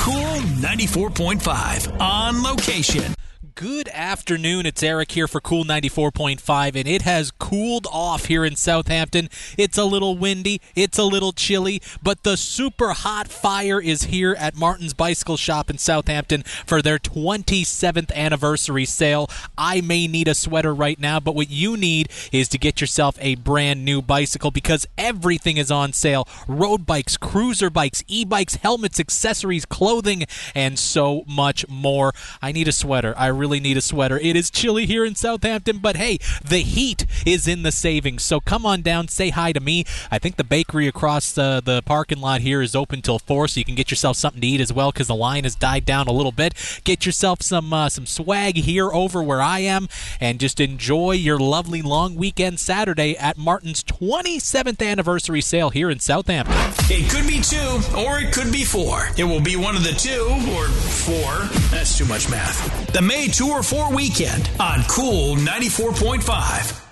Cool 94.5 on location. Good afternoon. It's Eric here for Cool 94.5, and it has cooled off here in Southampton. It's a little windy, it's a little chilly, but the super hot fire is here at Martin's Bicycle Shop in Southampton for their 27th anniversary sale. I may need a sweater right now, but what you need is to get yourself a brand new bicycle because everything is on sale. Road bikes, cruiser bikes, e-bikes, helmets, accessories, clothing, and so much more. I need a sweater. I really need a sweater. It is chilly here in Southampton, but hey, the heat is in the savings. So come on down, say hi to me. I think the bakery across the parking lot here is open till 4, so you can get yourself something to eat as well because the line has died down a little bit. Get yourself some swag here over where I am, and just enjoy your lovely long weekend Saturday at Martin's 27th anniversary sale here in Southampton. It could be 2 or it could be 4. It will be one of the 2 or 4. That's too much math. The May 2 or 4 weekend on Cool 94.5.